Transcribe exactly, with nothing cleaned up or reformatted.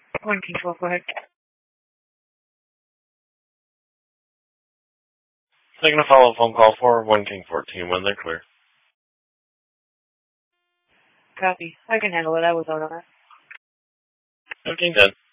One King twelve, go ahead. Taking a follow-up phone call for one King fourteen when they're clear. Copy. I can handle it. I was out on it. fifteen ten.